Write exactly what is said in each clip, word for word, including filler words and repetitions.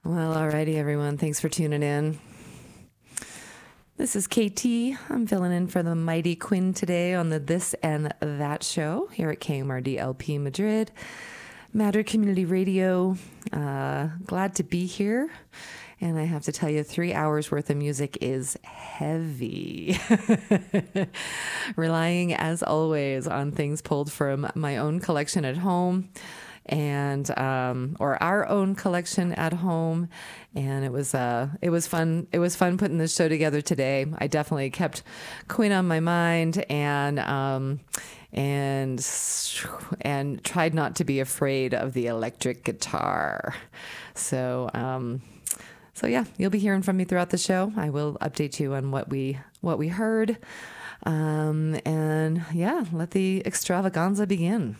Well, alrighty, everyone. Thanks for tuning in. This is K T. I'm filling in for the mighty Quinn today on the This and That show here at K M R D L P Madrid, Madrid Community Radio. Uh, glad to be here. And I have to tell you, three hours worth of music is heavy. Relying, as always, on things pulled from my own collection at home and um, or our own collection at home. And it was uh, it was fun. It was fun putting this show together today. I definitely kept Quinn on my mind and um, and and tried not to be afraid of the electric guitar. So. Um, So yeah, you'll be hearing from me throughout the show. I will update you on what we what we heard. Um, and yeah, let the extravaganza begin.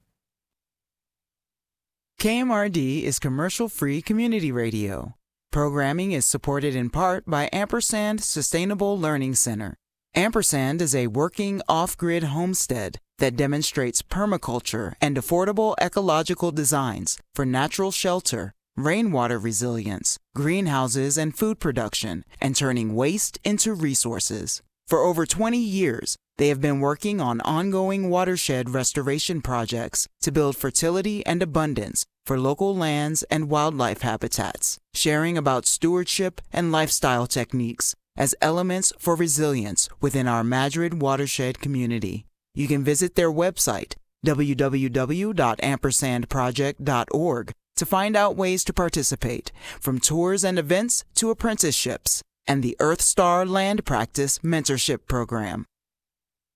K M R D is commercial-free community radio. Programming is supported in part by Ampersand Sustainable Learning Center. Ampersand is a working off-grid homestead that demonstrates permaculture and affordable ecological designs for natural shelter, rainwater resilience, greenhouses and food production, and turning waste into resources. For over twenty years, they have been working on ongoing watershed restoration projects to build fertility and abundance for local lands and wildlife habitats, sharing about stewardship and lifestyle techniques as elements for resilience within our Madrid watershed community. You can visit their website, w w w dot ampersand project dot org, to find out ways to participate, from tours and events to apprenticeships, and the Earth Star Land Practice Mentorship Program.